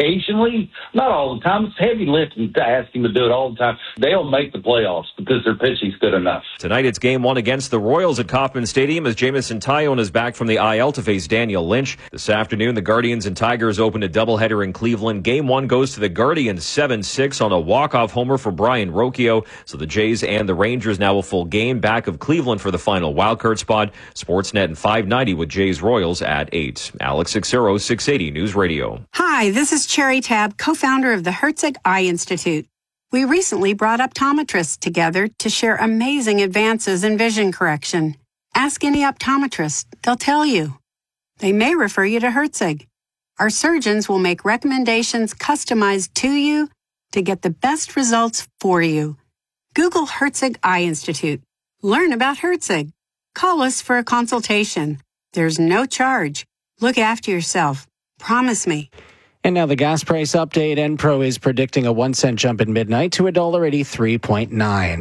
occasionally, not all the time. It's heavy lifting to ask him to do it all the time. They'll make the playoffs because their pitching's good enough. Tonight it's Game 1 against the Royals at Kauffman Stadium as Jamison Tyone is back from the IL to face Daniel Lynch. This afternoon, the Guardians and Tigers opened a doubleheader in Cleveland. Game 1 goes to the Guardians 7-6 on a walk-off homer for Brian Rocchio. So the Jays and the Rangers now a full game back of Cleveland for the final wildcard spot. Sportsnet and 590 with Jays Royals at 8. Alex Xero, 680 News Radio. Hi, this is Cherry Tab, co-founder of the Herzig Eye Institute. We recently brought optometrists together to share amazing advances in vision correction. Ask any optometrist, they'll tell you. They may refer you to Herzig. Our surgeons will make recommendations customized to you to get the best results for you. Google Herzig Eye Institute. Learn about Herzig. Call us for a consultation. There's no charge. Look after yourself. Promise me. And now the gas price update. Enpro is predicting a 1 cent jump at midnight to $1.83.9.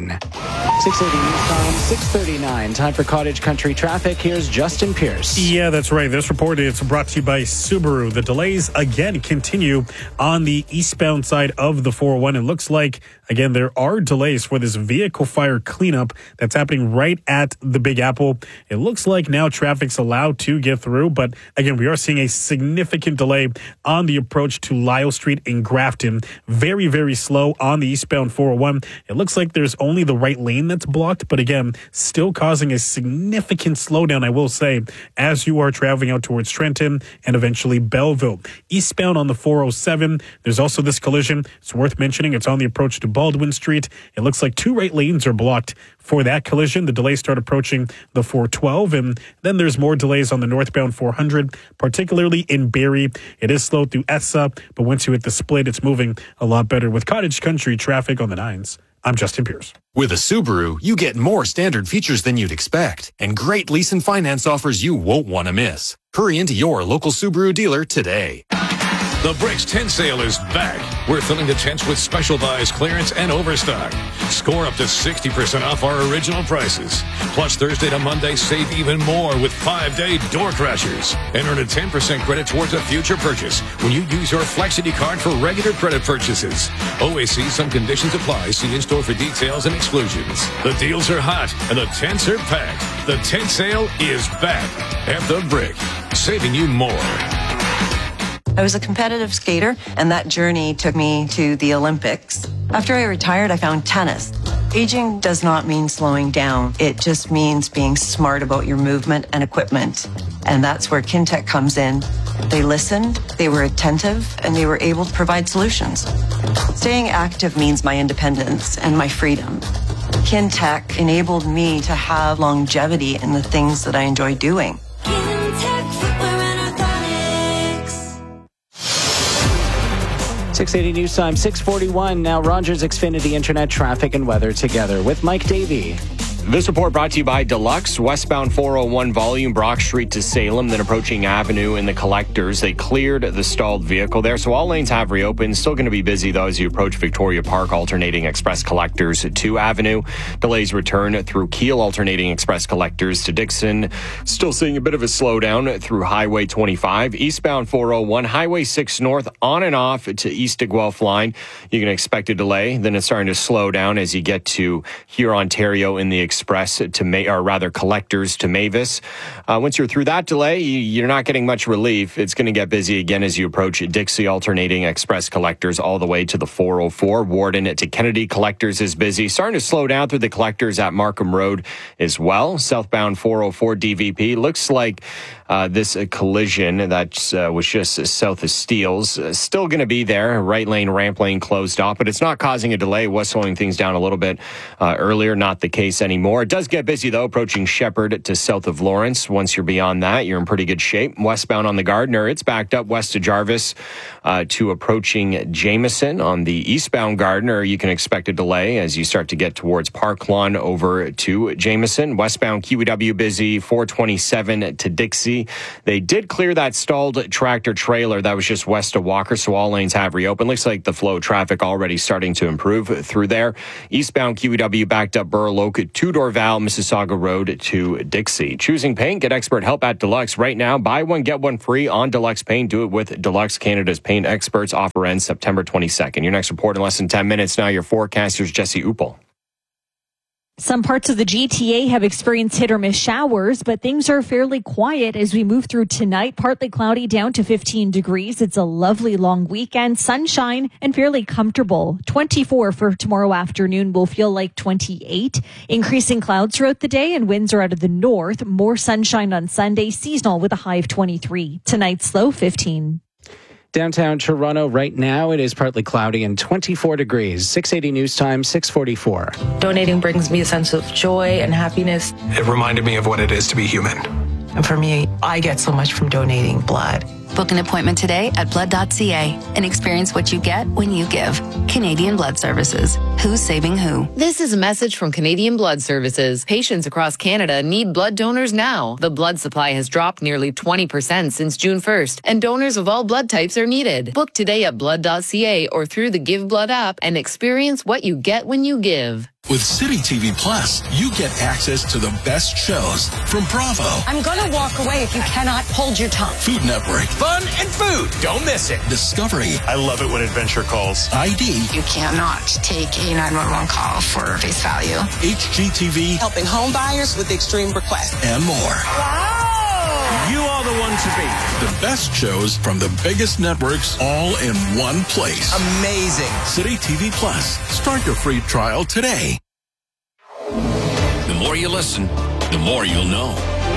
6:80 news time, 6:39. Time for Cottage Country traffic. Here's Justin Pierce. Yeah, that's right. This report is brought to you by Subaru. The delays again continue on the eastbound side of the 401. It looks like, again, there are delays for this vehicle fire cleanup that's happening right at the Big Apple. It looks like now traffic's allowed to get through, but again, we are seeing a significant delay on the approach to Lyle Street in Grafton. Very, very slow on the eastbound 401. It looks like there's only the right lane that's blocked, but again, still causing a significant slowdown, I will say, as you are traveling out towards Trenton and eventually Belleville. Eastbound on the 407, there's also this collision. It's worth mentioning. It's on the approach to Baldwin Street. It looks like 2 right lanes are blocked for that collision. The delays start approaching the 412, and then there's more delays on the northbound 400, particularly in Barrie. It is slow through ESSA, but once you hit the split, it's moving a lot better with Cottage Country traffic on the 9s. I'm Justin Pierce. With a Subaru, you get more standard features than you'd expect and great lease and finance offers you won't want to miss. Hurry into your local Subaru dealer today. The Bricks tent sale is back. We're filling the tents with special buys, clearance, and overstock. Score up to 60% off our original prices. Plus, Thursday to Monday, save even more with 5-day door crashers. And earn a 10% credit towards a future purchase when you use your Flexity card for regular credit purchases. Always see some conditions apply. See in-store for details and exclusions. The deals are hot and the tents are packed. The tent sale is back at The Brick, saving you more. I was a competitive skater, and that journey took me to the Olympics. After I retired, I found tennis. Aging does not mean slowing down. It just means being smart about your movement and equipment. And that's where Kintec comes in. They listened, they were attentive, and they were able to provide solutions. Staying active means my independence and my freedom. Kintec enabled me to have longevity in the things that I enjoy doing. 680 news time, 6:41. Now Rogers Xfinity Internet traffic and weather together with Mike Davey. This report brought to you by Deluxe. Westbound 401 volume, Brock Street to Salem, then approaching Avenue in the collectors. They cleared the stalled vehicle there, so all lanes have reopened. Still going to be busy, though, as you approach Victoria Park, alternating express collectors to Avenue. Delays return through Keele, alternating express collectors to Dixon. Still seeing a bit of a slowdown through Highway 25. Eastbound 401, Highway 6 North, on and off to East to Guelph line. You can expect a delay. Then it's starting to slow down as you get to here, Ontario, in the express to collectors to Mavis. Once you're through that delay, you're not getting much relief. It's going to get busy again as you approach Dixie, alternating express collectors all the way to the 404. Warden to Kennedy collectors is busy. Starting to slow down through the collectors at Markham Road as well. Southbound 404 DVP. Looks like this collision that was just south of Steeles still going to be there. Right lane, ramp lane closed off, but it's not causing a delay. It was slowing things down a little bit earlier. Not the case anymore. It does get busy, though, approaching Shepherd to south of Lawrence. Once you're beyond that, you're in pretty good shape. Westbound on the Gardiner, it's backed up west of Jarvis to approaching Jameson. On the eastbound Gardiner, you can expect a delay as you start to get towards Park Lawn over to Jameson. Westbound QEW busy, 427 to Dixie. City. They did clear that stalled tractor trailer that was just west of Walker, so all lanes have reopened. Looks like the flow of traffic already starting to improve through there. Eastbound QEW backed up Burloak to Dorval, Mississauga Road to Dixie. Choosing paint, get expert help at Deluxe right now. Buy one, get one free on Deluxe Paint. Do it with Deluxe, Canada's paint experts. Offer ends September 22nd. Your next report in less than 10 minutes. Now your forecaster's Jesse Uppel. Some parts of the GTA have experienced hit or miss showers, but things are fairly quiet as we move through tonight. Partly cloudy down to 15 degrees. It's a lovely long weekend, sunshine and fairly comfortable. 24 for tomorrow afternoon will feel like 28. Increasing clouds throughout the day and winds are out of the north. More sunshine on Sunday, seasonal with a high of 23. Tonight's low 15. Downtown Toronto right now, it is partly cloudy and 24 degrees. 6:80 news time, 6:44. Donating brings me a sense of joy and happiness. It reminded me of what it is to be human. And for me, I get so much from donating blood. Book an appointment today at blood.ca and experience what you get when you give. Canadian Blood Services. Who's saving who? This is a message from Canadian Blood Services. Patients across Canada need blood donors now. The blood supply has dropped nearly 20% since June 1st, and donors of all blood types are needed. Book today at blood.ca or through the Give Blood app and experience what you get when you give. With City TV Plus, you get access to the best shows from Bravo. I'm going to walk away if you cannot hold your tongue. Food Network. Fun and food. Don't miss it. Discovery. I love it when adventure calls. ID. You cannot take a 911 call for face value. HGTV. Helping home buyers with extreme requests. And more. Wow! You are the one to beat. The best shows from the biggest networks all in one place. Amazing. City TV Plus. Start your free trial today. The more you listen, the more you'll know.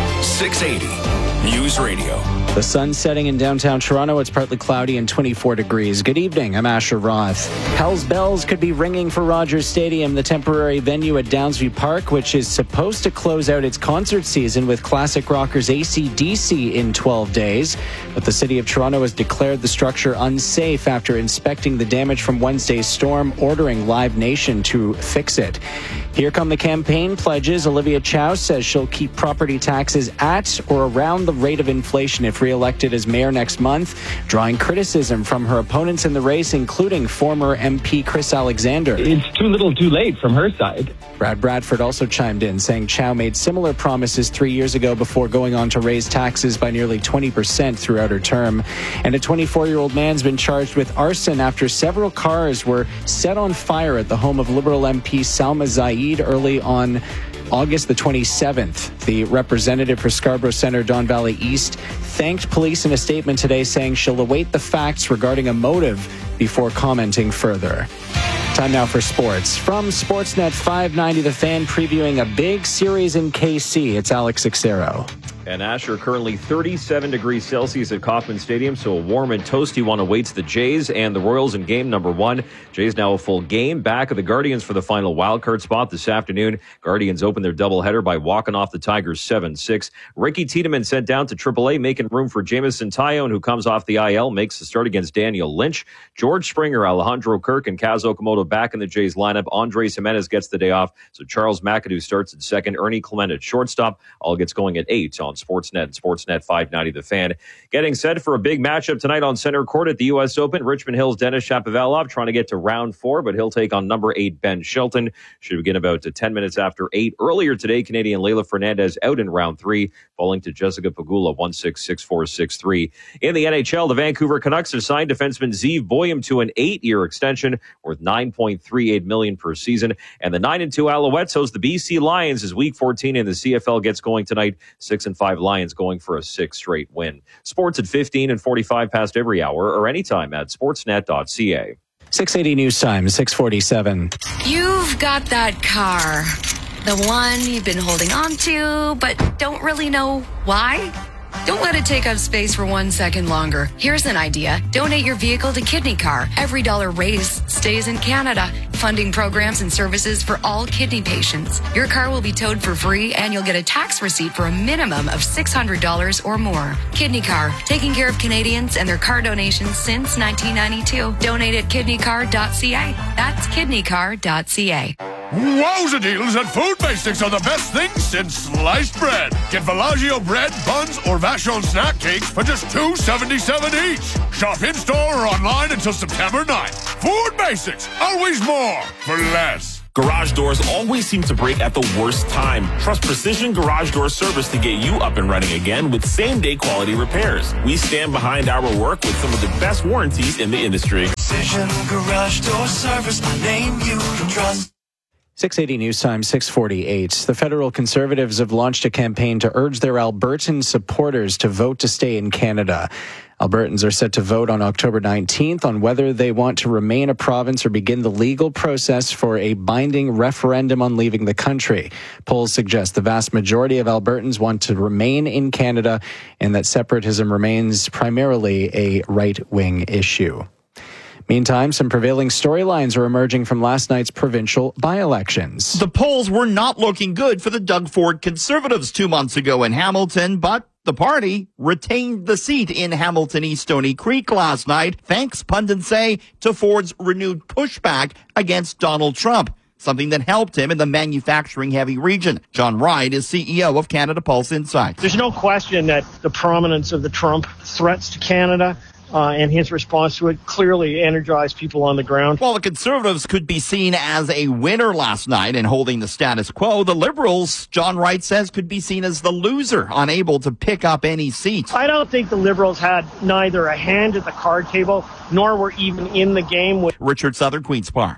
680 News Radio. The sun's setting in downtown Toronto. It's partly cloudy and 24 degrees. Good evening. I'm Asher Roth. Hell's bells could be ringing for Rogers Stadium, the temporary venue at Downsview Park, which is supposed to close out its concert season with classic rockers AC/DC in 12 days. But the city of Toronto has declared the structure unsafe after inspecting the damage from Wednesday's storm, ordering Live Nation to fix it. Here come the campaign pledges. Olivia Chow says she'll keep property taxes at or around the rate of inflation if re-elected as mayor next month, drawing criticism from her opponents in the race, including former MP Chris Alexander. It's too little too late from her side. Brad Bradford also chimed in, saying Chow made similar promises 3 years ago before going on to raise taxes by nearly 20% throughout her term. And a 24-year-old man's been charged with arson after several cars were set on fire at the home of Liberal MP Salma Zaid early on August the 27th. The representative for Scarborough Centre, Don Valley East, thanked police in a statement today, saying she'll await the facts regarding a motive before commenting further. Time now for sports. From Sportsnet 590, The Fan previewing a big series in KC. It's Alex Xero. And Asher, currently 37 degrees Celsius at Kauffman Stadium, so a warm and toasty one awaits the Jays and the Royals in game number 1. Jays now a full game back of the Guardians for the final wildcard spot this afternoon. Guardians open their doubleheader by walking off the Tigers 7-6. Ricky Tiedemann sent down to AAA, making room for Jamison Tyone, who comes off the IL, makes the start against Daniel Lynch. George Springer, Alejandro Kirk, and Kaz Okamoto back in the Jays lineup. Andres Jimenez gets the day off, so Charles McAdoo starts at second. Ernie Clement at shortstop. All gets going at 8 on Sportsnet and Sportsnet 590 The Fan. Getting set for a big matchup tonight on center court at the U.S. Open. Richmond Hill's Denis Shapovalov trying to get to round 4, but he'll take on number 8 Ben Shelton. Should begin about 10 minutes after 8. Earlier today, Canadian Leylah Fernandez out in round 3, falling to Jessica Pegula 1-6, 6-4, 6-3. In the NHL, the Vancouver Canucks have signed defenseman Zeev Boyum to an 8-year extension worth $9.38 million per season. And the 9-2 Alouettes host the BC Lions as Week 14 in the CFL gets going tonight. 6-5 Lions going for a 6th straight win. Sports at 15 and 45 past every hour or anytime at sportsnet.ca. 680 news time, 647. You've got that car, the one you've been holding on to, but don't really know why. Don't let it take up space for 1 second longer. Here's an idea. Donate your vehicle to Kidney Car. Every dollar raised stays in Canada, funding programs and services for all kidney patients. Your car will be towed for free, and you'll get a tax receipt for a minimum of $600 or more. Kidney Car, taking care of Canadians and their car donations since 1992. Donate at kidneycar.ca. That's kidneycar.ca. Wowza deals at Food Basics are the best things since sliced bread. Get Villaggio bread, buns, or Vachon snack cakes for just $2.77 each. Shop in-store or online until September 9th. Food Basics, always more for less. Garage doors always seem to break at the worst time. Trust Precision Garage Door Service to get you up and running again with same-day quality repairs. We stand behind our work with some of the best warranties in the industry. Precision Garage Door Service, a name you can trust. 680 News Time, 648. The federal Conservatives have launched a campaign to urge their Albertan supporters to vote to stay in Canada. Albertans are set to vote on October 19th on whether they want to remain a province or begin the legal process for a binding referendum on leaving the country. Polls suggest the vast majority of Albertans want to remain in Canada and that separatism remains primarily a right-wing issue. Meantime, some prevailing storylines are emerging from last night's provincial by-elections. The polls were not looking good for the Doug Ford Conservatives 2 months ago in Hamilton, but the party retained the seat in Hamilton East Stony Creek last night, thanks, pundits say, to Ford's renewed pushback against Donald Trump, something that helped him in the manufacturing-heavy region. John Wright is CEO of Canada Pulse Insights. There's no question that the prominence of the Trump threats to Canada and his response to it clearly energized people on the ground. While the Conservatives could be seen as a winner last night in holding the status quo, the Liberals, John Wright says, could be seen as the loser, unable to pick up any seats. I don't think the Liberals had neither a hand at the card table, nor were even in the game. Richard Southern, Queen's Park.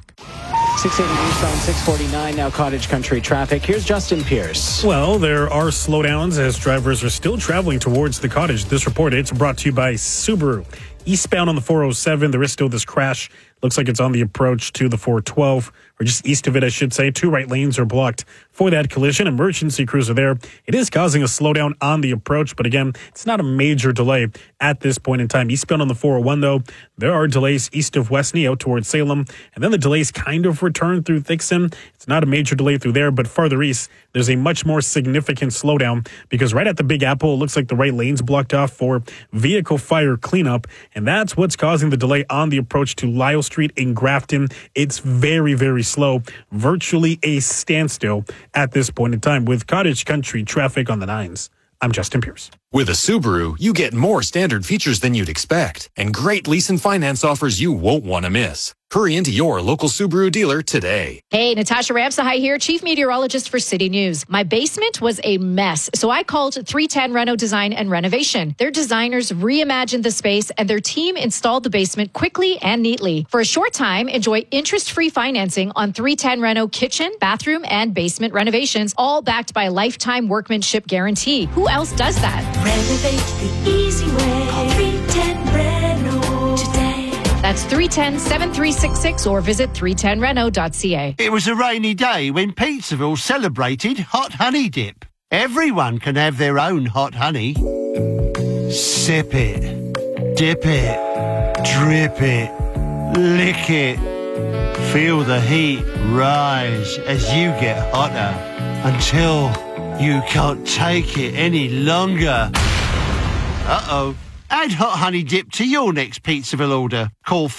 680 News Time, 649, now Cottage Country traffic. Here's Justin Pierce. Well, there are slowdowns as drivers are still traveling towards the Cottage. This report, it's brought to you by Subaru. Eastbound on the 407, there is still this crash. Looks like it's on the approach to the 412, or just east of it, I should say. 2 right lanes are blocked for that collision. Emergency crews are there. It is causing a slowdown on the approach, but again, it's not a major delay at this point in time. Eastbound on the 401, though, there are delays east of West Neo towards Salem, and then the delays kind of return through Thixon. It's not a major delay through there, but farther east, there's a much more significant slowdown because right at the Big Apple, it looks like the right lane's blocked off for vehicle fire cleanup, and that's what's causing the delay on the approach to Lyle Street in Grafton. It's very, very slow, virtually a standstill at this point in time with Cottage Country traffic on the 9s. I'm Justin Pierce. With a Subaru, you get more standard features than you'd expect and great lease and finance offers you won't want to miss. Hurry into your local Subaru dealer today. Hey, Natasha Ramsahai here, Chief Meteorologist for City News. My basement was a mess, so I called 310 Reno Design and Renovation. Their designers reimagined the space and their team installed the basement quickly and neatly. For a short time, enjoy interest-free financing on 310 Reno kitchen, bathroom, and basement renovations, all backed by a lifetime workmanship guarantee. Who else does that? Renovate the easy way. Call 310 Reno today. That's 310-7366 or visit 310reno.ca. It was a rainy day when Pizzaville celebrated Hot Honey Dip. Everyone can have their own hot honey. Sip it, dip it, drip it, lick it. Feel the heat rise as you get hotter until you can't take it any longer. Uh-oh. Add Hot Honey Dip to your next Pizzaville order. Call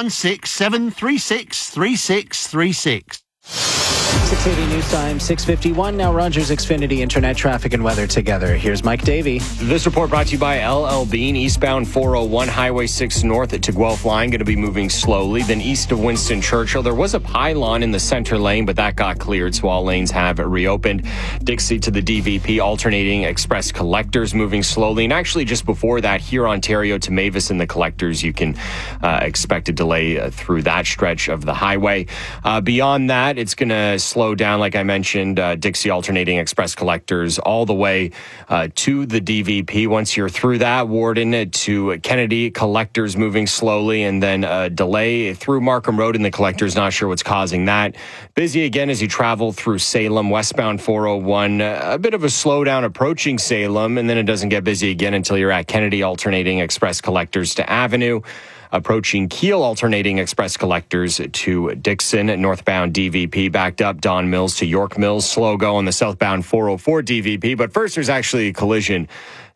416-736-3636. 680 News Time, 651. Now Rogers Xfinity Internet traffic and weather together. Here's Mike Davey. This report brought to you by LL Bean. Eastbound 401, Highway 6 north to Guelph line, going to be moving slowly. Then east of Winston Churchill, there was a pylon in the center lane, but that got cleared, so all lanes have reopened. Dixie to the DVP, alternating express collectors moving slowly. And actually, just before that, here Ontario to Mavis and the collectors, you can expect a delay through that stretch of the highway. Beyond that, it's going to slow down, like I mentioned, Dixie alternating express collectors all the way to the DVP. Once you're through that, Warden to Kennedy, collectors moving slowly, and then a delay through Markham Road in the collectors. Not sure what's causing that. Busy again as you travel through Salem, westbound 401. A bit of a slowdown approaching Salem, and then it doesn't get busy again until you're at Kennedy, alternating express collectors to Avenue. Approaching Kiel, alternating express collectors to Dixon. Northbound DVP backed up Don Mills to York Mills. Slow go on the southbound 404 DVP. But first, there's actually a collision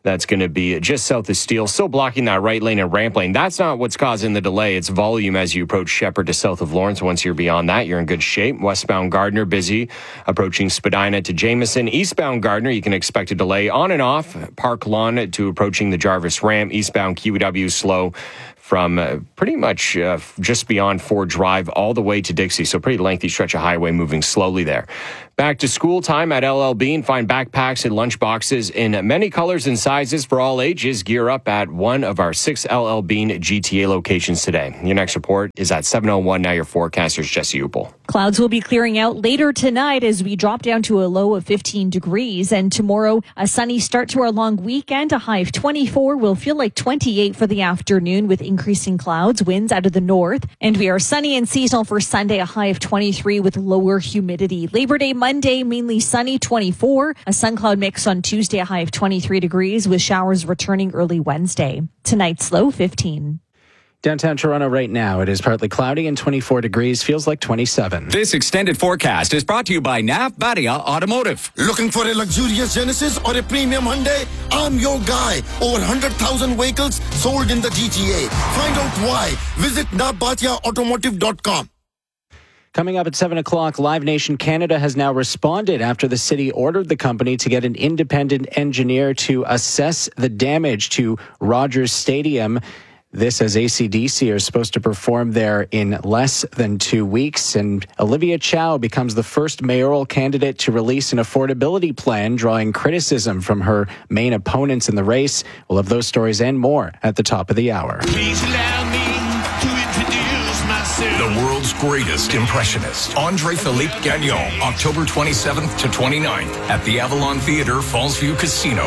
That's going to be just south of Steele, still blocking that right lane and ramp lane. That's not what's causing the delay. It's volume as you approach Shepherd to south of Lawrence. Once you're beyond that, you're in good shape. Westbound Gardner, busy. Approaching Spadina to Jameson. Eastbound Gardner, you can expect a delay on and off. Park Lawn to approaching the Jarvis ramp. Eastbound QEW, slow from pretty much just beyond Ford Drive all the way to Dixie. So pretty lengthy stretch of highway moving slowly there. Back to school time at LL Bean. Find backpacks and lunch boxes in many colors and sizes for all ages. Gear up at one of our 6 LL Bean GTA locations today. Your next report is at 7:01. Now your forecaster's Jesse Upel. Clouds will be clearing out later tonight as we drop down to a low of 15 degrees. And tomorrow, a sunny start to our long weekend. A high of 24 will feel like 28 for the afternoon with increasing clouds, winds out of the north. And we are sunny and seasonal for Sunday, a high of 23 with lower humidity. Labor Day Monday, mainly sunny, 24. A sun cloud mix on Tuesday, a high of 23 degrees with showers returning early Wednesday. Tonight's low, 15. Downtown Toronto right now, it is partly cloudy and 24 degrees, feels like 27. This extended forecast is brought to you by Nav Badia Automotive. Looking for a luxurious Genesis or a premium Hyundai? I'm your guy. Over 100,000 vehicles sold in the GTA. Find out why. Visit navbatiaautomotive.com. Coming up at 7 o'clock, Live Nation Canada has now responded after the city ordered the company to get an independent engineer to assess the damage to Rogers Stadium. This as AC/DC are supposed to perform there in less than 2 weeks. And Olivia Chow becomes the first mayoral candidate to release an affordability plan, drawing criticism from her main opponents in the race. We'll have those stories and more at the top of the hour. Please allow me to introduce myself. The world's greatest impressionist, Andre Philippe Gagnon, October 27th to 29th at the Avalon Theatre, Fallsview Casino.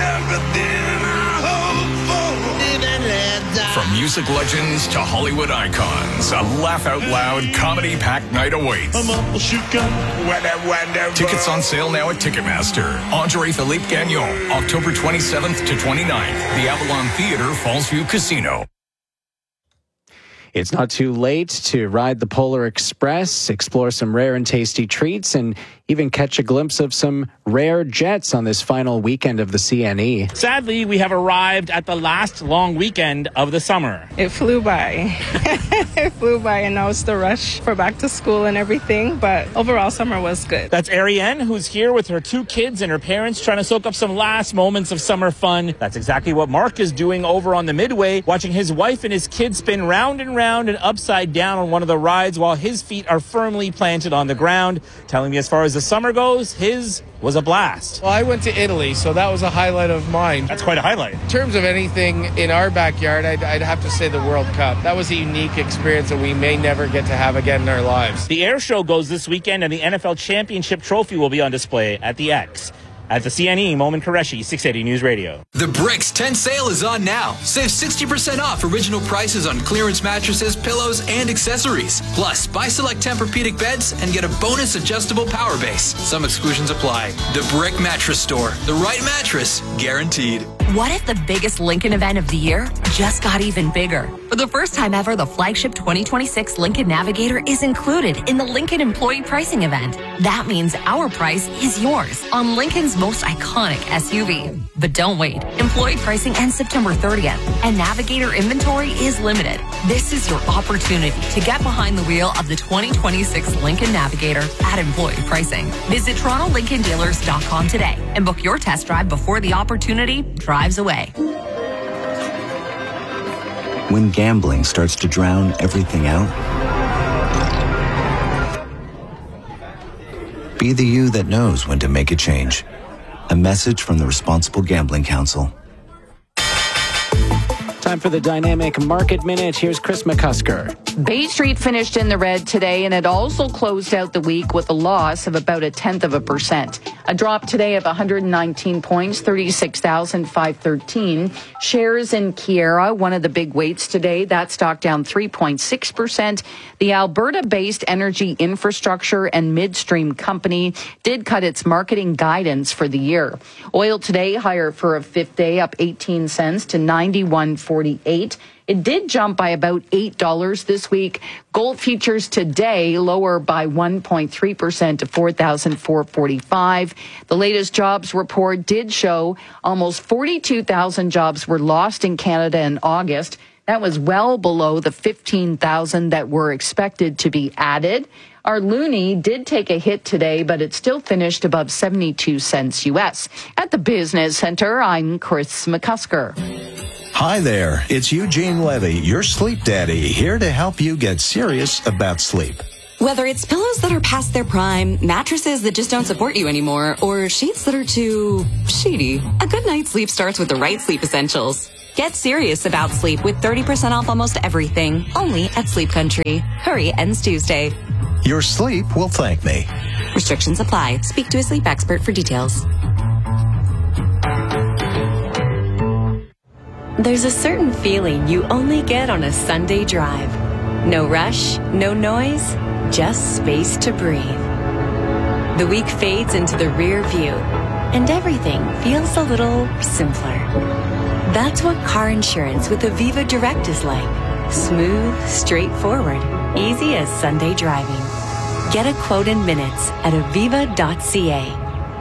From music legends to Hollywood icons, a laugh-out-loud, comedy-packed night awaits. Tickets on sale now at Ticketmaster. Andre Philippe Gagnon, October 27th to 29th, the Avalon Theatre, Fallsview Casino. It's not too late to ride the Polar Express, explore some rare and tasty treats, and even catch a glimpse of some rare jets on this final weekend of the CNE. Sadly, we have arrived at the last long weekend of the summer. It flew by. It flew by, and now it's the rush for back to school and everything, but overall summer was good. That's Ariane, who's here with her 2 kids and her parents trying to soak up some last moments of summer fun. That's exactly what Mark is doing over on the Midway, watching his wife and his kids spin round and round and upside down on one of the rides while his feet are firmly planted on the ground. Telling me as far as the summer goes, his was a blast. Well, I went to Italy, so that was a highlight of mine. That's quite a highlight. In terms of anything in our backyard, I'd have to say the World Cup. That was a unique experience that we may never get to have again in our lives. The air show goes this weekend, and the NFL Championship Trophy will be on display at the X. At the CNE, Momin Qureshi, 680 News Radio. The Bricks 10 sale is on now. Save 60% off original prices on clearance mattresses, pillows, and accessories. Plus, buy select Tempur-Pedic beds and get a bonus adjustable power base. Some exclusions apply. The Brick Mattress Store. The right mattress, guaranteed. What if the biggest Lincoln event of the year just got even bigger? For the first time ever, the flagship 2026 Lincoln Navigator is included in the Lincoln Employee Pricing Event. That means our price is yours on Lincoln's most iconic SUV. But don't wait. Employee pricing ends September 30th, and Navigator inventory is limited. This is your opportunity to get behind the wheel of the 2026 Lincoln Navigator at employee pricing. Visit TorontoLincolnDealers.com today and book your test drive before the opportunity drives away. When gambling starts to drown everything out, be the you that knows when to make a change. A message from the Responsible Gambling Council. Time for the Dynamic Market Minute. Here's Chris McCusker. Bay Street finished in the red today, and it also closed out the week with a loss of about 0.1%. A drop today of 119 points, 36,513. Shares in Keyera, one of the big weights today, that stock down 3.6%. The Alberta-based energy infrastructure and midstream company did cut its marketing guidance for the year. Oil today higher for a fifth day, up 18 cents to $91.48. It It did jump by about $8 this week. Gold futures today lower by 1.3% to $4,445. The latest jobs report did show almost 42,000 jobs were lost in Canada in August. That was well below the 15,000 that were expected to be added. Our loonie did take a hit today, but it still finished above 72 cents U.S. At the Business Center, I'm Chris McCusker. Hi there, it's Eugene Levy, your sleep daddy, here to help you get serious about sleep. Whether it's pillows that are past their prime, mattresses that just don't support you anymore, or sheets that are too sheety, a good night's sleep starts with the right sleep essentials. Get serious about sleep with 30% off almost everything, only at Sleep Country. Hurry, ends Tuesday. Your sleep will thank me. Restrictions apply. Speak to a sleep expert for details. There's a certain feeling you only get on a Sunday drive. No rush, no noise, just space to breathe. The week fades into the rear view, and everything feels a little simpler. That's what car insurance with Aviva Direct is like. Smooth, straightforward, easy as Sunday driving. Get a quote in minutes at aviva.ca.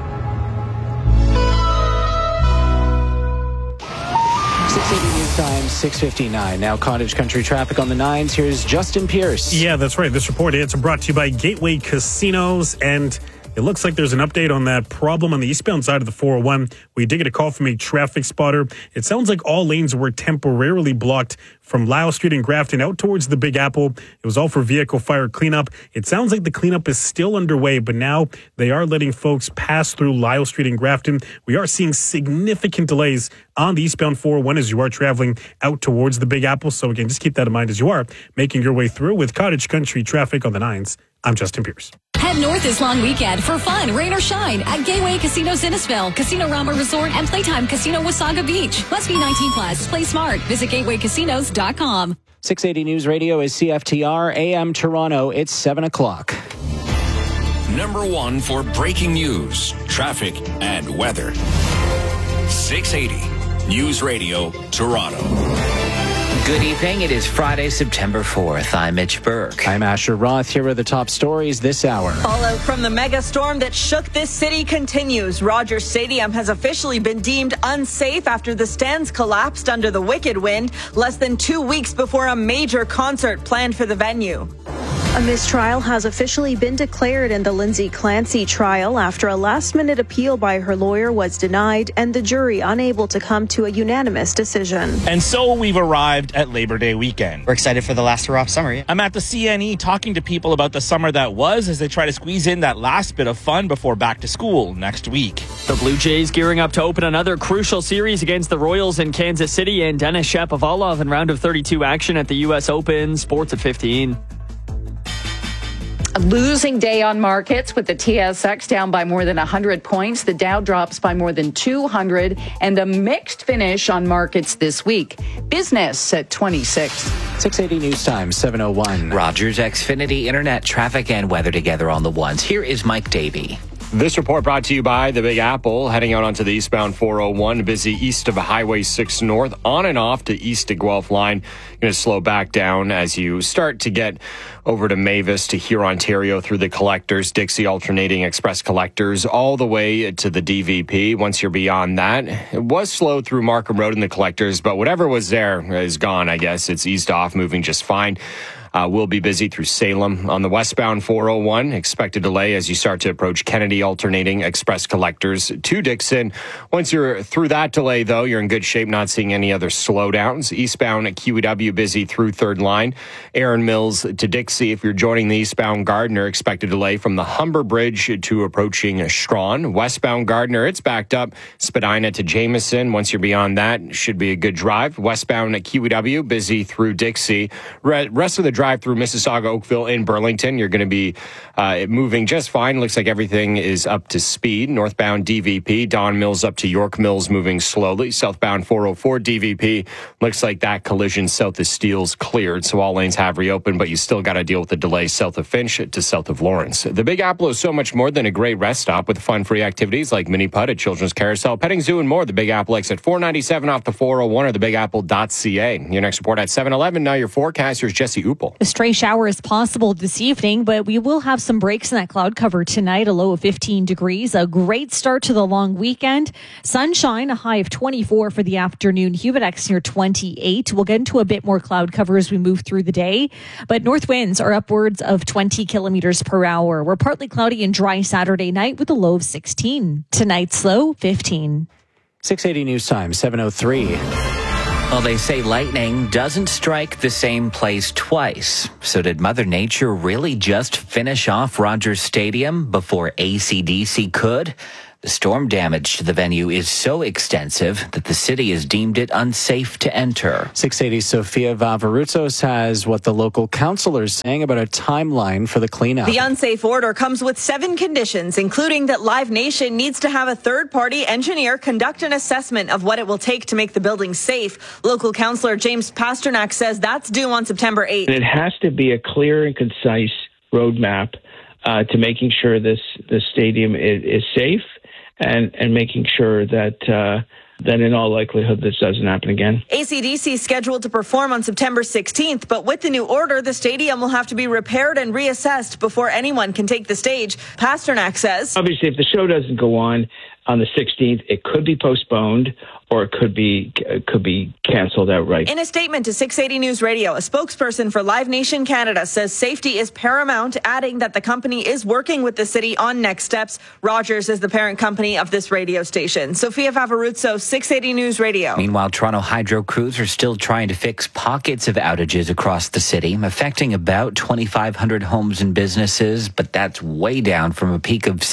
680 News Time, 6:59. Now Cottage Country traffic on the 9s. Here's Justin Pierce. Yeah, that's right. This report is brought to you by Gateway Casinos, and it looks like there's an update on that problem on the eastbound side of the 401. We did get a call from a traffic spotter. It sounds like all lanes were temporarily blocked from Lyle Street and Grafton out towards the Big Apple. It was all for vehicle fire cleanup. It sounds like the cleanup is still underway, but now they are letting folks pass through Lyle Street and Grafton. We are seeing significant delays on the eastbound 401 as you are traveling out towards the Big Apple. So again, just keep that in mind as you are making your way through with Cottage Country traffic on the 9s. I'm Justin Pierce. Head north this long weekend for fun, rain or shine at Gateway Casino Innisfil, Casino Rama Resort, and Playtime Casino Wasaga Beach. Must be 18 plus. Play smart. Visit gatewaycasinos.com. 680 News Radio is CFTR AM Toronto. It's 7 o'clock. Number one for breaking news, traffic, and weather. 680 News Radio Toronto. Good evening. It is Friday, September 4th. I'm Mitch Burke. I'm Asher Roth. Here are the top stories this hour. Fallout from the mega storm that shook this city continues. Rogers Stadium has officially been deemed unsafe after the stands collapsed under the wicked wind less than 2 weeks before a major concert planned for the venue. A mistrial has officially been declared in the Lindsay Clancy trial after a last-minute appeal by her lawyer was denied and the jury unable to come to a unanimous decision. And so we've arrived at Labor Day weekend. We're excited for the last hurrah of summer. Yeah. I'm at the CNE talking to people about the summer that was as they try to squeeze in that last bit of fun before back to school next week. The Blue Jays gearing up to open another crucial series against the Royals in Kansas City, and Denis Shapovalov in round of 32 action at the U.S. Open. Sports at 15. A losing day on markets with the TSX down by more than 100 points. The Dow drops by more than 200 and a mixed finish on markets this week. Business at 26. 680 News Time, 7:01. Rogers Xfinity Internet traffic and weather together on the ones. Here is Mike Davey. This report brought to you by the Big Apple, heading out onto the eastbound 401, busy east of Highway 6 North, on and off to east to Guelph line. Going to slow back down as you start to get over to Mavis to here, Ontario, through the collectors, Dixie alternating express collectors, all the way to the DVP. Once you're beyond that, it was slow through Markham Road and the collectors, but whatever was there is gone, I guess. It's eased off, moving just fine. We'll be busy through Salem. On the westbound 401, expect a delay as you start to approach Kennedy alternating express collectors to Dixon. Once you're through that delay, though, you're in good shape, not seeing any other slowdowns. Eastbound at QEW busy through third line. Aaron Mills to Dixie. If you're joining the eastbound Gardner, expect a delay from the Humber Bridge to approaching Strawn. Westbound Gardner, it's backed up. Spadina to Jameson. Once you're beyond that, should be a good drive. Westbound at QEW busy through Dixie. Rest of the drive through Mississauga, Oakville, and Burlington, you're going to be moving just fine. Looks like everything is up to speed. Northbound DVP, Don Mills up to York Mills, moving slowly. Southbound 404 DVP, looks like that collision south of Steele's cleared, so all lanes have reopened, but you still got to deal with the delay south of Finch to south of Lawrence. The Big Apple is so much more than a great rest stop with fun-free activities like mini putt, a children's carousel, petting zoo, and more. The Big Apple exit 497 off the 401 or thebigapple.ca. Your next report at 7:11. Now your forecast. Here's Jesse Uppel. A stray shower is possible this evening, but we will have some breaks in that cloud cover tonight. A low of 15 degrees. A great start to the long weekend. Sunshine, a high of 24 for the afternoon. Humidex near 28. We'll get into a bit more cloud cover as we move through the day, but north winds are upwards of 20 kilometers per hour. We're partly cloudy and dry Saturday night with a low of 16. Tonight's low, 15. 680 News Time, 7:03. Well, they say lightning doesn't strike the same place twice. So did Mother Nature really just finish off Rogers Stadium before AC/DC could? The storm damage to the venue is so extensive that the city has deemed it unsafe to enter. 680 Sophia Vavarutsos has what the local council is saying about a timeline for the cleanup. The unsafe order comes with 7 conditions, including that Live Nation needs to have a third-party engineer conduct an assessment of what it will take to make the building safe. Local councillor James Pasternak says that's due on September 8th. It has to be a clear and concise roadmap to making sure this stadium is safe. And making sure that in all likelihood this doesn't happen again. AC/DC is scheduled to perform on September 16th, but with the new order, the stadium will have to be repaired and reassessed before anyone can take the stage. Pasternak says, obviously, if the show doesn't go on the 16th, it could be postponed or it could be canceled outright. In a statement to 680 News Radio, a spokesperson for Live Nation Canada says safety is paramount, adding that the company is working with the city on next steps. Rogers is the parent company of this radio station. Sophia Vavarutso, 680 News Radio. Meanwhile, Toronto Hydro crews are still trying to fix pockets of outages across the city, affecting about 2,500 homes and businesses, but that's way down from a peak of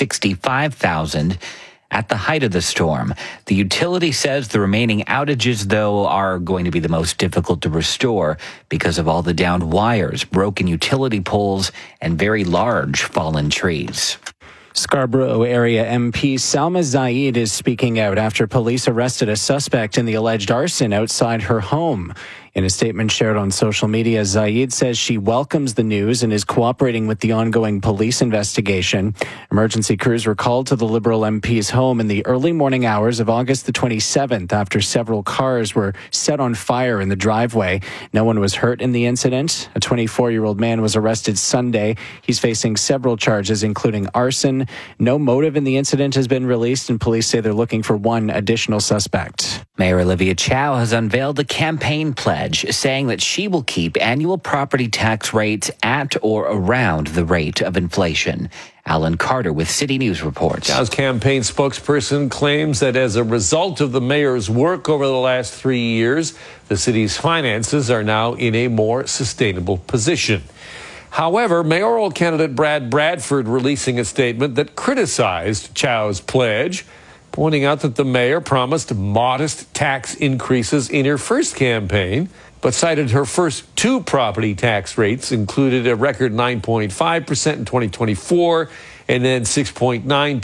65,000 at the height of the storm. The utility says the remaining outages, though, are going to be the most difficult to restore because of all the downed wires, broken utility poles, and very large fallen trees. Scarborough area MP Salma Zaid is speaking out after police arrested a suspect in the alleged arson outside her home. In a statement shared on social media, Zaid says she welcomes the news and is cooperating with the ongoing police investigation. Emergency crews were called to the Liberal MP's home in the early morning hours of August the 27th after several cars were set on fire in the driveway. No one was hurt in the incident. A 24-year-old man was arrested Sunday. He's facing several charges, including arson. No motive in the incident has been released, and police say they're looking for one additional suspect. Mayor Olivia Chow has unveiled a campaign pledge saying that she will keep annual property tax rates at or around the rate of inflation. Alan Carter with City News reports. Chow's campaign spokesperson claims that as a result of the mayor's work over the last 3 years, the city's finances are now in a more sustainable position. However, mayoral candidate Brad Bradford releasing a statement that criticized Chow's pledge, pointing out that the mayor promised modest tax increases in her first campaign, but cited her first 2 property tax rates included a record 9.5% in 2024 and then 6.9% in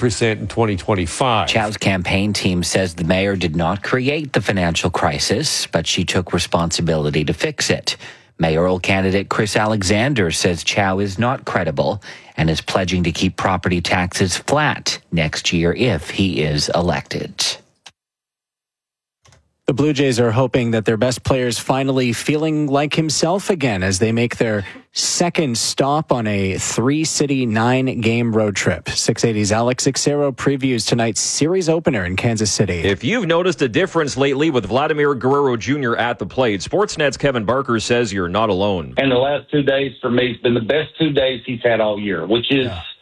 2025. Chow's campaign team says the mayor did not create the financial crisis, but she took responsibility to fix it. Mayoral candidate Chris Alexander says Chow is not credible and is pledging to keep property taxes flat next year if he is elected. The Blue Jays are hoping that their best players finally feeling like himself again as they make their second stop on a 3-city, 9-game road trip. 680's Alex Ixero previews tonight's series opener in Kansas City. If you've noticed a difference lately with Vladimir Guerrero Jr. at the plate, Sportsnet's Kevin Barker says you're not alone. And the last 2 days for me has been the best 2 days he's had all year, which is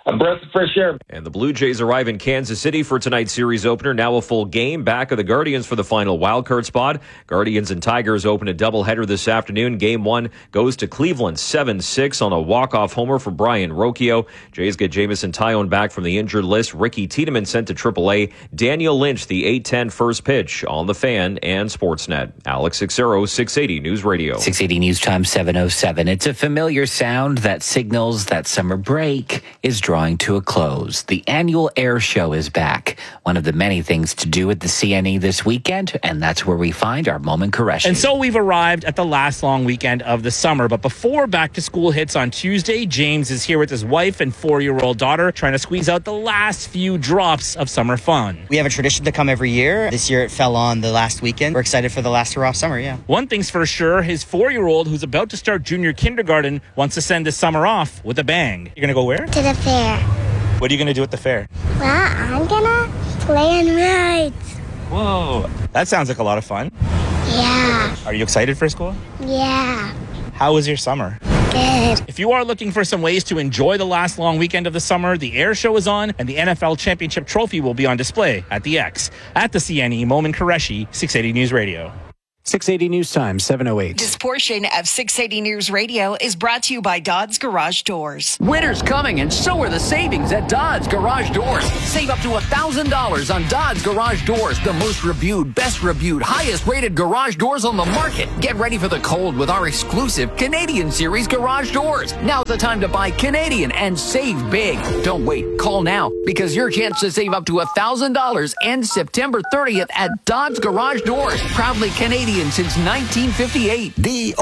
a breath of fresh air. And the Blue Jays arrive in Kansas City for tonight's series opener. Now a full game. Back of the Guardians for the final wildcard spot. Guardians and Tigers open a doubleheader this afternoon. Game 1 goes to Cleveland 7-6 on a walk-off homer for Brian Rocchio. Jays get Jameson Taillon back from the injured list. Ricky Tiedemann sent to AAA. Daniel Lynch, the 8:10 first pitch on the Fan and Sportsnet. Alex Sixero, 680 News Radio. 680 News Time 7:07. It's a familiar sound that signals that summer break is drawing to a close. The annual air show is back. One of the many things to do at the CNE this weekend, and that's where we find our Moment Qureshi. And so we've arrived at the last long weekend of the summer. But before back to school hits on Tuesday, James is here with his wife and 4-year-old daughter trying to squeeze out the last few drops of summer fun. We have a tradition to come every year. This year it fell on the last weekend. We're excited for the last hurrah of summer, yeah. One thing's for sure, his 4-year-old, who's about to start junior kindergarten, wants to send this summer off with a bang. You're going to go where? To the fair. What are you going to do at the fair? Well, I'm going to play on rides. Whoa. That sounds like a lot of fun. Yeah. Are you excited for school? Yeah. How was your summer? Good. If you are looking for some ways to enjoy the last long weekend of the summer, the air show is on and the NFL Championship Trophy will be on display at the X. At the CNE, Moment Qureshi, 680 News Radio. 680 News Time, 7:08. This portion of 680 News Radio is brought to you by Dodds Garage Doors. Winter's coming, and so are the savings at Dodds Garage Doors. Save up to $1,000 on Dodds Garage Doors, the most reviewed, best reviewed, highest rated garage doors on the market. Get ready for the cold with our exclusive Canadian Series garage doors. Now's the time to buy Canadian and save big. Don't wait. Call now, because your chance to save up to $1,000 ends September 30th at Dodds Garage Doors. Proudly Canadian since 1958.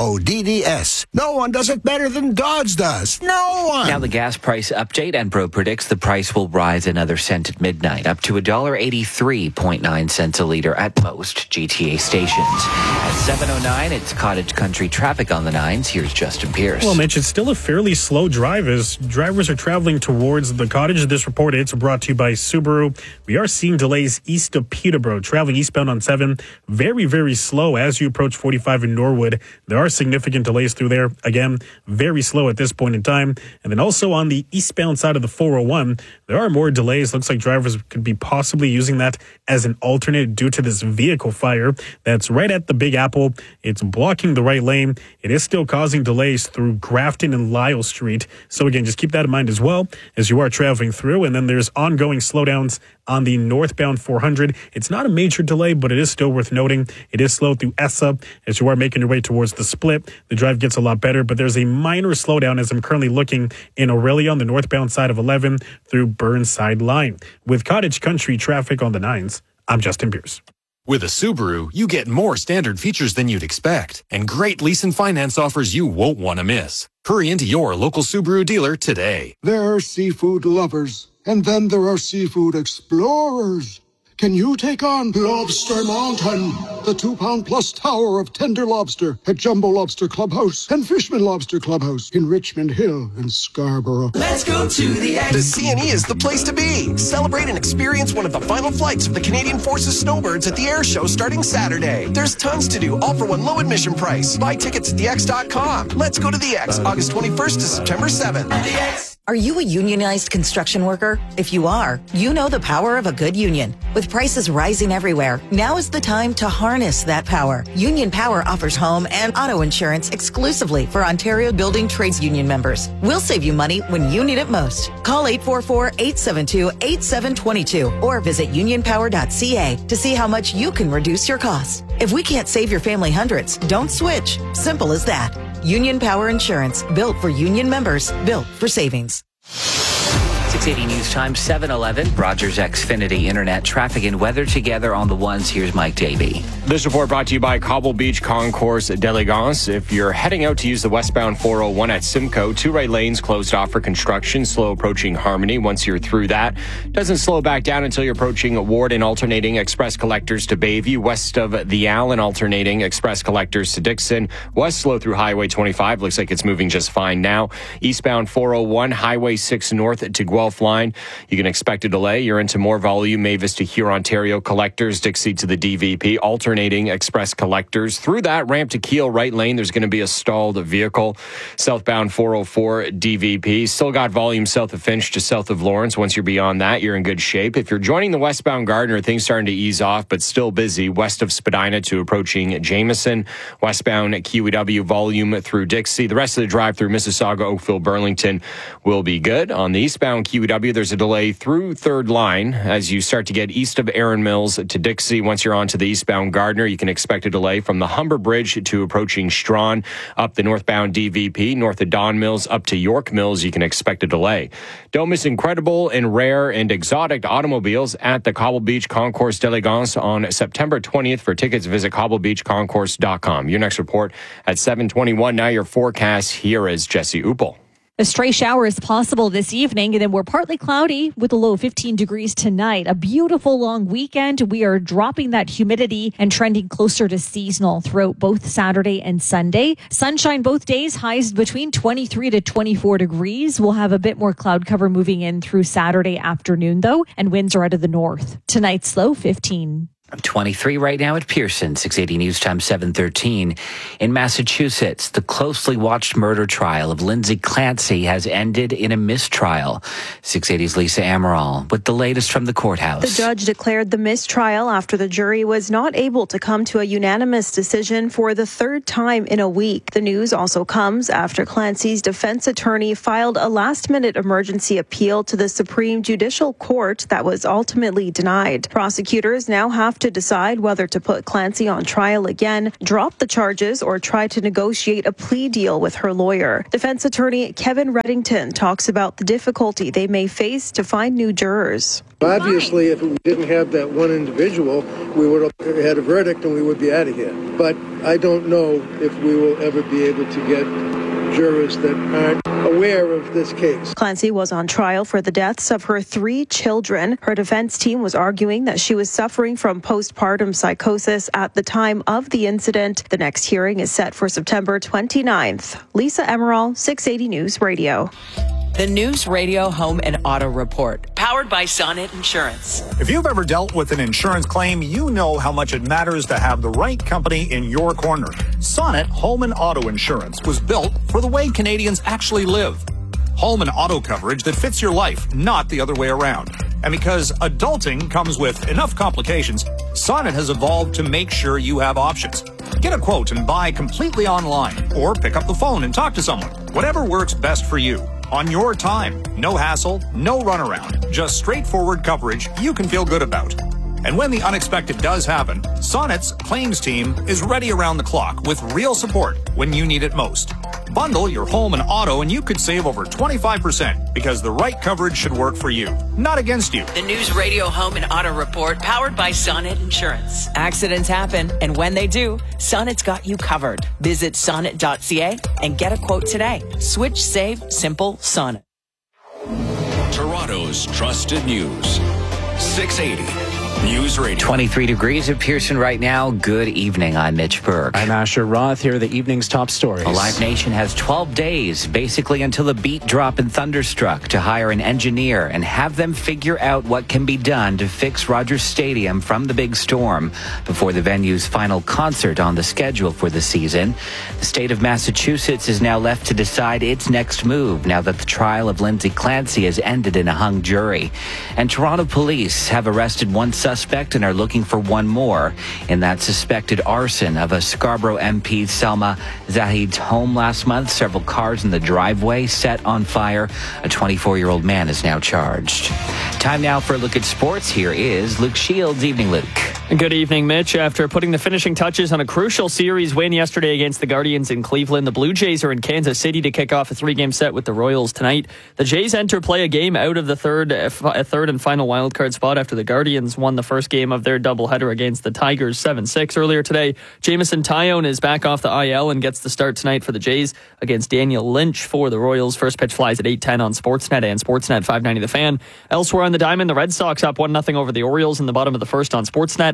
DODDS. No one does it better than Dodds does. No one. Now the gas price update. Enpro predicts the price will rise another cent at midnight, up to $1.83.9 a liter at most GTA stations. At 7:09, it's Cottage Country traffic on the 9s. Here's Justin Pierce. Well, Mitch, it's still a fairly slow drive as drivers are traveling towards the Cottage. This report, it's brought to you by Subaru. We are seeing delays east of Peterborough, traveling eastbound on 7. Very, very slow as you approach 45 in Norwood. There are significant delays through there. Again, very slow at this point in time. And then also on the eastbound side of the 401, there are more delays. Looks like drivers could be possibly using that as an alternate due to this vehicle fire that's right at the Big Apple. It's blocking the right lane. It is still causing delays through Grafton and Lyle Street. So again, just keep that in mind as well as you are traveling through. And then there's ongoing slowdowns on the northbound 400. It's not a major delay, but it is still worth noting. It is slow through ESSA as you are making your way towards the split. The drive gets a lot better, but there's a minor slowdown as I'm currently looking in Aurelia on the northbound side of 11 through Burnside Line. With Cottage Country traffic on the 9s, I'm Justin Pierce. With a Subaru, you get more standard features than you'd expect and great lease and finance offers you won't want to miss. Hurry into your local Subaru dealer today. There are seafood lovers, and then there are seafood explorers. Can you take on Lobster Mountain, the 2-pound-plus tower of tender lobster at Jumbo Lobster Clubhouse and Fishman Lobster Clubhouse in Richmond Hill and Scarborough? Let's go to the X. The CNE is the place to be. Celebrate and experience one of the final flights of the Canadian Forces Snowbirds at the air show starting Saturday. There's tons to do, all for one low admission price. Buy tickets at thex.com. Let's go to the X, August 21st to September 7th. The X. Are you a unionized construction worker? If you are, you know the power of a good union. With prices rising everywhere, now is the time to harness that power. Union Power offers home and auto insurance exclusively for Ontario Building Trades Union members. We'll save you money when you need it most. Call 844-872-8722 or visit unionpower.ca to see how much you can reduce your costs. If we can't save your family hundreds, don't switch. Simple as that. Union Power Insurance, built for union members, built for savings. 680 News Time, 7:11. Rogers Xfinity Internet traffic and weather together on the 1s. Here's Mike Davey. This report brought to you by Cobble Beach Concourse d'Elegance. If you're heading out to use the westbound 401 at Simcoe, 2 right lanes closed off for construction, slow approaching Harmony. Once you're through that, doesn't slow back down until you're approaching Ward and alternating express collectors to Bayview. West of the Allen, alternating express collectors to Dixon. Was slow through Highway 25. Looks like it's moving just fine now. Eastbound 401, Highway 6 north to Guelph. Guelph line. You can expect a delay. You're into more volume. Mavis to Hurontario collectors, Dixie to the DVP, alternating express collectors. Through that ramp to Kiel right lane, there's going to be a stalled vehicle. Southbound 404 DVP. Still got volume south of Finch to south of Lawrence. Once you're beyond that, you're in good shape. If you're joining the westbound Gardiner, things starting to ease off, but still busy. West of Spadina to approaching Jameson. Westbound QEW volume through Dixie. The rest of the drive through Mississauga, Oakville, Burlington will be good. On the eastbound QEW, there's a delay through third line as you start to get east of Erin Mills to Dixie. Once you're on to the eastbound Gardiner, you can expect a delay from the Humber Bridge to approaching Strawn. Up the northbound DVP, north of Don Mills up to York Mills, you can expect a delay. Don't miss incredible and rare and exotic automobiles at the Cobble Beach Concours d'Elegance on September 20th. For tickets, visit cobblebeachconcourse.com. Your next report at 7:21. Now your forecast. Here is Jesse Uppel. A stray shower is possible this evening, and then we're partly cloudy with a low of 15 degrees tonight. A beautiful long weekend. We are dropping that humidity and trending closer to seasonal throughout both Saturday and Sunday. Sunshine both days, highs between 23 to 24 degrees. We'll have a bit more cloud cover moving in through Saturday afternoon, though, and winds are out of the north. Tonight's low 15. 23 right now at Pearson, 680 News Time 7:13. In Massachusetts, the closely watched murder trial of Lindsay Clancy has ended in a mistrial. 680's Lisa Amaral with the latest from the courthouse. The judge declared the mistrial after the jury was not able to come to a unanimous decision for the third time in a week. The news also comes after Clancy's defense attorney filed a last-minute emergency appeal to the Supreme Judicial Court that was ultimately denied. Prosecutors now have to decide whether to put Clancy on trial again, drop the charges, or try to negotiate a plea deal with her lawyer. Defense attorney Kevin Reddington talks about the difficulty they may face to find new jurors. Obviously, if we didn't have that one individual, we would have had a verdict and we would be out of here. But I don't know if we will ever be able to get jurors that aren't aware of this case. Clancy was on trial for the deaths of her 3 children. Her defense team was arguing that she was suffering from postpartum psychosis at the time of the incident. The next hearing is set for September 29th. Lisa Emerald, 680 News Radio. The News Radio Home and Auto Report, powered by Sonnet Insurance. If you've ever dealt with an insurance claim, you know how much it matters to have the right company in your corner. Sonnet Home and Auto Insurance was built for the way Canadians actually live. Home and auto coverage that fits your life, not the other way around. And because adulting comes with enough complications, Sonnet has evolved to make sure you have options. Get a quote and buy completely online, or pick up the phone and talk to someone. Whatever works best for you. On your time. No hassle, no runaround. Just straightforward coverage you can feel good about. And when the unexpected does happen, Sonnet's claims team is ready around the clock with real support when you need it most. Bundle your home and auto and you could save over 25% because the right coverage should work for you, not against you. The News Radio Home and Auto Report, powered by Sonnet Insurance. Accidents happen, and when they do, Sonnet's got you covered. Visit sonnet.ca and get a quote today. Switch, save, simple, Sonnet. Toronto's trusted news. 680 News Radio. 23 degrees at Pearson right now. Good evening. I'm Mitch Burke. I'm Asher Roth. Here are the evening's top stories. Live Nation has 12 days, basically until the beat drop in Thunderstruck, to hire an engineer and have them figure out what can be done to fix Rogers Stadium from the big storm before the venue's final concert on the schedule for the season. The state of Massachusetts is now left to decide its next move now that the trial of Lindsay Clancy has ended in a hung jury. And Toronto police have arrested one suspect and are looking for one more in that suspected arson of a Scarborough MP Selma Zahid's home last month. Several cars in the driveway set on fire. A 24-year-old man is now charged. Time now for a look at sports. Here is Luke Shields. Evening, Luke. Good evening, Mitch. After putting the finishing touches on a crucial series win yesterday against the Guardians in Cleveland, the Blue Jays are in Kansas City to kick off a 3-game set with the Royals tonight. The Jays enter play a game out of the third and final wildcard spot after the Guardians won the first game of their doubleheader against the Tigers 7-6 earlier today. Jamison Tyone is back off the IL and gets the start tonight for the Jays against Daniel Lynch for the Royals. First pitch flies at 8:10 on Sportsnet and Sportsnet 590 The Fan. Elsewhere on the diamond, the Red Sox up 1-0 over the Orioles in the bottom of the first on Sportsnet.